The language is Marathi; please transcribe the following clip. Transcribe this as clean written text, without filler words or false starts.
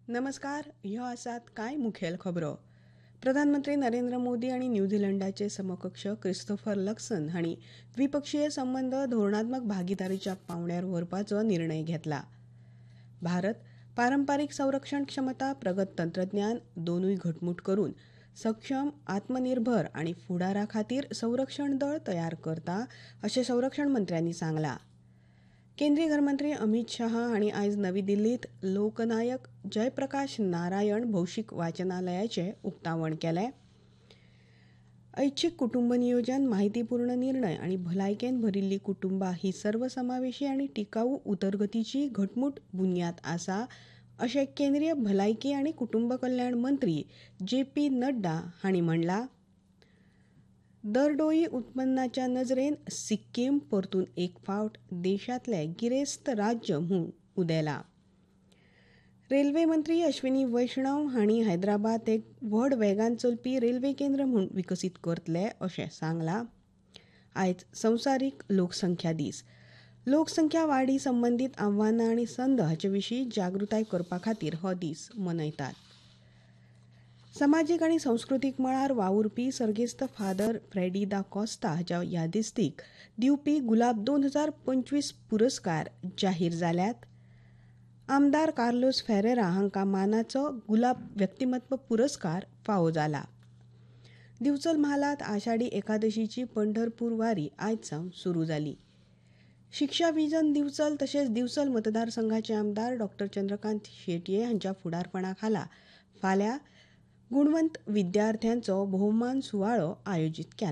नमस्कार. ह्यो आसात कांय मुखेल खबरो. प्रधानमंत्री नरेंद्र मोदी आणि न्यूझीलंडाचे समकक्ष क्रिस्तोफर लक्सन हांणी द्विपक्षीय संबंध धोरणात्मक भागीदारीच्या पांवड्यार व्हरपाचो निर्णय घेतला. भारत पारंपारीक संरक्षण क्षमता, प्रगत तंत्रज्ञान दोनूय घटमूट करून सक्षम, आत्मनिर्भर आणि फुडारा खातीर संरक्षण दळ तयार करता अशें संरक्षण मंत्र्यांनी सांगलां. केंद्रीय घरमंत्री अमित शाह हांणी आयज नवी दिल्लीत लोकनायक जयप्रकाश नारायण भौशीक वाचनालयाचें उक्तावण केलें. ऐच्छिक कुटुंब नियोजन, माहितीपूर्ण निर्णय आनी भलायकेन भरिल्लीं कुटुंबां ही सर्वसमावेशी आनी टिकाऊ उदरगतीची घटमूट बुन्याद आसा अशें केंद्रीय भलायकी आनी कुटुंब कल्याण मंत्री जे.पी. नड्डा हांणी म्हणलां. दरडोई उत्पन्नाच्या नजरेन सिक्कीम परतून एक फावट देशांतलें गिरेस्त राज्य म्हूण उदेलां. रेल्वे मंत्री अश्विनी वैष्णव हांणी हैदराबाद एक व्हड वेगान चलपी रेल्वे केंद्र म्हूण विकसीत करतले अशें सांगलां. आयज संवसारीक लोकसंख्या दीस. लोकसंख्या वाडी संबंदीत आव्हानां आनी संद हाचे विशीं जागृताय करपा खातीर हो दीस मनयतात. समाजीक आनी संस्कृतीक मळार वावुरपी सर्गेस्त फादर फ्रेडी दा कॉस्ता हाच्या यादिस्तीक दिवपी गुलाब 2025 पुरस्कार जाहीर जाल्यात. आमदार कार्लोस फेरेरा हांकां मानाचो गुलाब व्यक्तिमत्व पुरस्कार फावो जाला. दिवचल म्हालांत आषाढी एकादशीची पंढरपूर वारी आयज सावन सुरू जाली. शिक्षा विजन दिवचल तशेंच दिवचल मतदारसंघाचे आमदार डॉ. चंद्रकांत शेटये हांच्या फुडारपणा खाला फाल्यां गुणवंत विद्यार्थ्यांचो भोवमान सुवाळो आयोजीत केला.